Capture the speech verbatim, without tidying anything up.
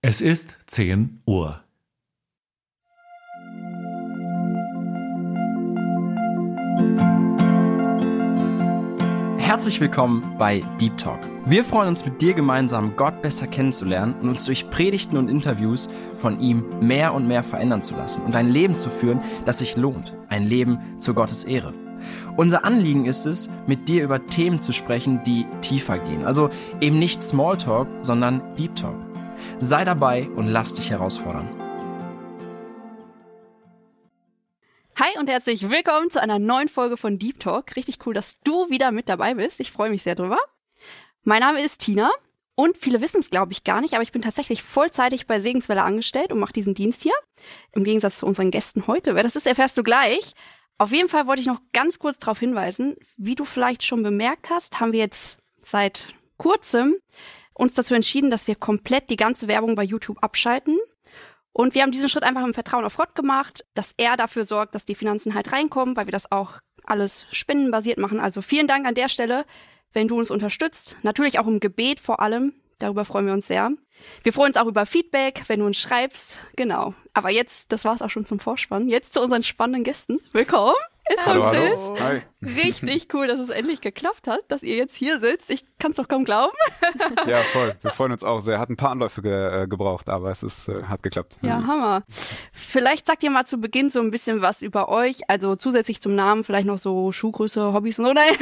Es ist zehn Uhr. Herzlich willkommen bei Deep Talk. Wir freuen uns, mit dir gemeinsam Gott besser kennenzulernen und uns durch Predigten und Interviews von ihm mehr und mehr verändern zu lassen und ein Leben zu führen, das sich lohnt. Ein Leben zu Gottes Ehre. Unser Anliegen ist es, mit dir über Themen zu sprechen, die tiefer gehen. Also eben nicht Smalltalk, sondern Deep Talk. Sei dabei und lass dich herausfordern. Hi und herzlich willkommen zu einer neuen Folge von Deep Talk. Richtig cool, dass du wieder mit dabei bist. Ich freue mich sehr drüber. Mein Name ist Tina und viele wissen es, glaube ich, gar nicht, aber ich bin tatsächlich vollzeitig bei Segenswelle angestellt und mache diesen Dienst hier. Im Gegensatz zu unseren Gästen heute. Wer das ist, erfährst du gleich. Auf jeden Fall wollte ich noch ganz kurz darauf hinweisen, wie du vielleicht schon bemerkt hast, haben wir jetzt seit kurzem uns dazu entschieden, dass wir komplett die ganze Werbung bei YouTube abschalten. Und wir haben diesen Schritt einfach im Vertrauen auf Gott gemacht, dass er dafür sorgt, dass die Finanzen halt reinkommen, weil wir das auch alles spendenbasiert machen. Also vielen Dank an der Stelle, wenn du uns unterstützt. Natürlich auch im Gebet vor allem. Darüber freuen wir uns sehr. Wir freuen uns auch über Feedback, wenn du uns schreibst. Genau. Aber jetzt, das war's auch schon zum Vorspann. Jetzt zu unseren spannenden Gästen. Willkommen. Ist hallo, und Chris. hallo. Hi. Richtig cool, dass es endlich geklappt hat, dass ihr jetzt hier sitzt. Ich kann es doch kaum glauben. Ja, voll. Wir freuen uns auch sehr. Hat ein paar Anläufe ge- äh, gebraucht, aber es ist, äh, hat geklappt. Ja, Hammer. Vielleicht sagt ihr mal zu Beginn so ein bisschen was über euch. Also zusätzlich zum Namen vielleicht noch so Schuhgröße, Hobbys und so. Nein,